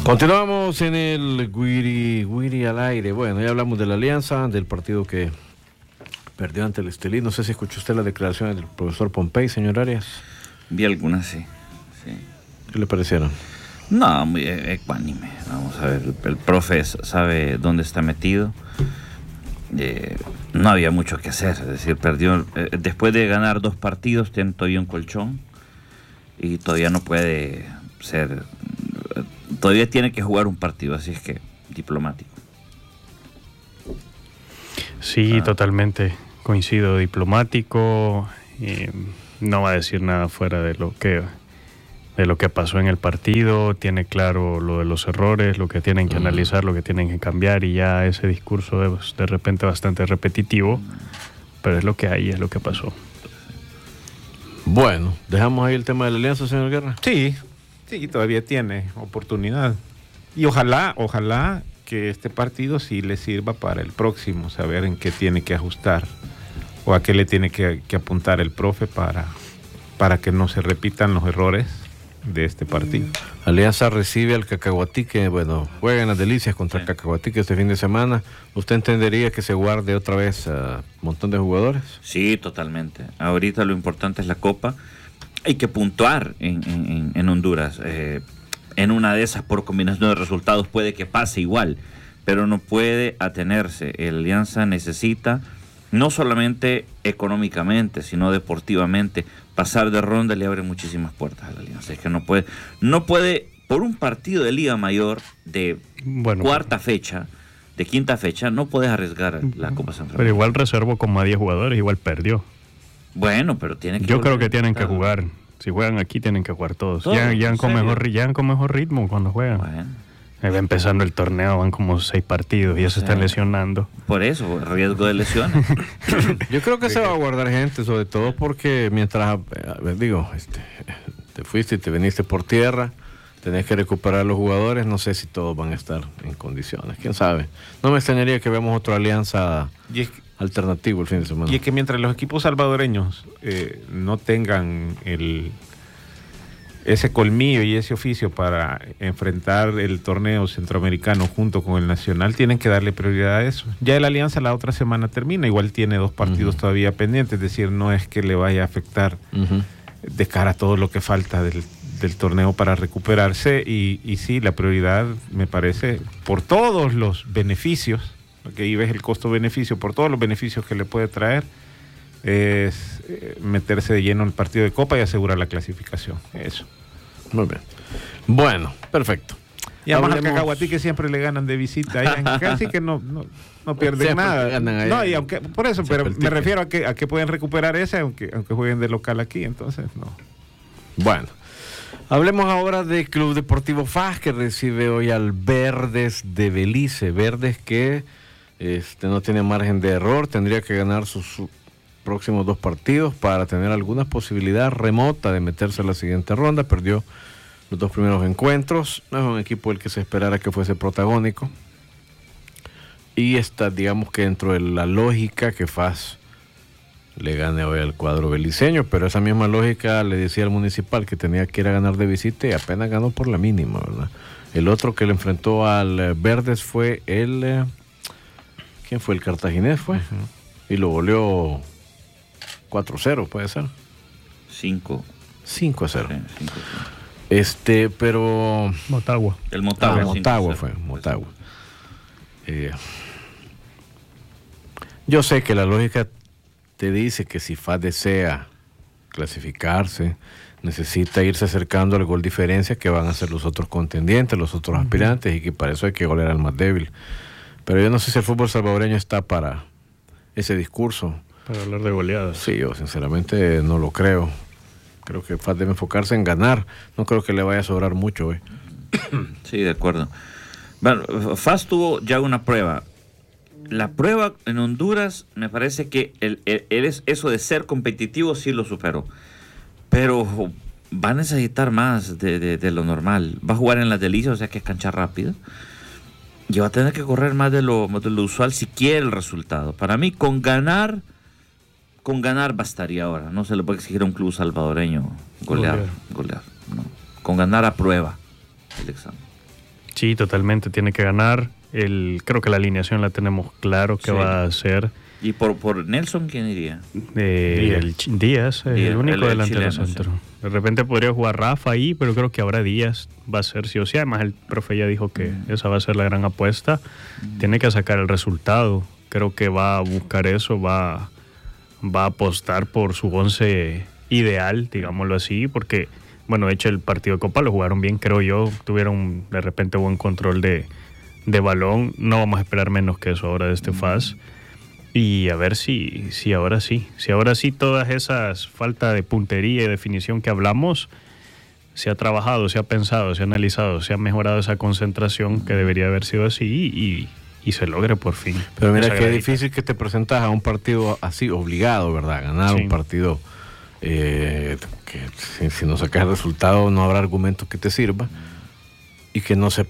Continuamos en el Guiri al aire. Bueno, ya hablamos de la Alianza, del partido que perdió ante el Estelí. No sé si escuchó usted las declaraciones del profesor Pompey, señor Arias. Vi algunas, sí. ¿Qué le parecieron? No, muy ecuánime. Vamos a ver, el profe sabe dónde está metido. No había mucho que hacer, es decir, perdió. Después de ganar 2 partidos, tiene todavía un colchón y todavía no puede ser. Todavía tiene que jugar un partido, así es que diplomático. Sí, totalmente coincido, diplomático. No va a decir nada fuera de lo que pasó en el partido. Tiene claro lo de los errores, lo que tienen que analizar, lo que tienen que cambiar, y ya ese discurso es de repente bastante repetitivo, pero es lo que hay, es lo que pasó. Bueno, dejamos ahí el tema de la Alianza, señor Guerra. Sí, todavía tiene oportunidad. Y ojalá que este partido sí le sirva para el próximo, saber en qué tiene que ajustar o a qué le tiene que apuntar el profe para que no se repitan los errores de este partido. Alianza recibe al Cacahuatique, juega en las Delicias contra el Cacahuatique este fin de semana. ¿Usted entendería que se guarde otra vez a un montón de jugadores? Sí, totalmente. Ahorita lo importante es la Copa. Hay que puntuar en Honduras. En una de esas, por combinación de resultados, puede que pase igual, pero no puede atenerse. El Alianza necesita, no solamente económicamente, sino deportivamente, pasar de ronda. Le abre muchísimas puertas a la Alianza. Es que no puede, por un partido de Liga Mayor de cuarta fecha, de quinta fecha, no puedes arriesgar la Copa Central. Pero igual reservó como a 10 jugadores, igual perdió. Bueno, pero tiene que... Yo creo que tienen que jugar. Si juegan aquí, tienen que jugar todos. Ya con mejor ritmo cuando juegan. Bueno. Va empezando el torneo, van como 6 partidos y ya se están lesionando. Por eso, riesgo de lesiones. Yo creo que se va a guardar gente, sobre todo porque mientras, te fuiste y te viniste por tierra, tenés que recuperar a los jugadores. No sé si todos van a estar en condiciones, quién sabe. No me extrañaría que veamos otra Alianza alternativo el fin de semana. Y es que mientras los equipos salvadoreños no tengan ese colmillo y ese oficio para enfrentar el torneo centroamericano junto con el nacional, tienen que darle prioridad a eso. Ya el Alianza la otra semana termina, igual tiene 2 partidos todavía pendientes, es decir, no es que le vaya a afectar de cara a todo lo que falta del torneo para recuperarse. Y sí, la prioridad, me parece, por todos los beneficios, que ahí ves el costo-beneficio, por todos los beneficios que le puede traer, es meterse de lleno en el partido de Copa y asegurar la clasificación. Eso. Muy bien. Bueno, perfecto. Y además al Cacahuatique siempre le ganan de visita. Casi que no pierden siempre nada. No, y aunque, por eso, pero me refiero a que pueden recuperar ese, aunque jueguen de local aquí, entonces no. Bueno. Hablemos ahora del Club Deportivo FAS, que recibe hoy al Verdes de Belice. Verdes que no tiene margen de error, tendría que ganar sus próximos 2 partidos para tener alguna posibilidad remota de meterse a la siguiente ronda. Perdió los 2 primeros encuentros, no es un equipo el que se esperara que fuese protagónico, y está, digamos que dentro de la lógica que FAS le gane hoy al cuadro beliceño, pero esa misma lógica le decía al Municipal que tenía que ir a ganar de visita y apenas ganó por la mínima, ¿verdad? El otro que le enfrentó al Verdes fue ¿quién fue? El Cartaginés fue, y lo goleó 4-0, puede ser. 5-0. Sí, 5-0. Pero... Motagua. El Motagua. Motagua fue, Motagua. Yo sé que la lógica te dice que si FAS desea clasificarse, necesita irse acercando al gol diferencia que van a ser los otros contendientes, los otros aspirantes, y que para eso hay que golear al más débil. Pero yo no sé si el fútbol salvadoreño está para ese discurso. Para hablar de goleadas. Sí, yo sinceramente no lo creo. Creo que FAS debe enfocarse en ganar. No creo que le vaya a sobrar mucho hoy. Sí, de acuerdo. Bueno, FAS tuvo ya una prueba. La prueba en Honduras, me parece que eso de ser competitivo sí lo superó. Pero va a necesitar más de lo normal. Va a jugar en las Delicias, o sea que es cancha rápida. Y va a tener que correr más de lo usual si quiere el resultado. Para mí, con ganar bastaría ahora. No se le puede exigir a un club salvadoreño golear. No. Con ganar aprueba el examen. Sí, totalmente, tiene que ganar. Creo que la alineación la tenemos claro que va a ser. ¿Y por Nelson quién iría? Díaz, el único delantero chileno, centro. sí. De repente podría jugar Rafa ahí, pero creo que ahora Díaz va a ser sí o sí. Además, el profe ya dijo que esa va a ser la gran apuesta. Tiene que sacar el resultado. Creo que va a buscar eso, va a apostar por su 11 ideal, digámoslo así, porque, bueno, de hecho el partido de Copa lo jugaron bien, creo yo. Tuvieron de repente buen control de balón. No vamos a esperar menos que eso ahora de este FAS. Y a ver si ahora sí. Si ahora sí todas esas falta de puntería y definición que hablamos, se ha trabajado, se ha pensado, se ha analizado, se ha mejorado esa concentración que debería haber sido así y se logre por fin. Pero mira qué difícil que te presentas a un partido así, obligado, ¿verdad? Ganar un partido que si no sacas el resultado no habrá argumento que te sirva y que no se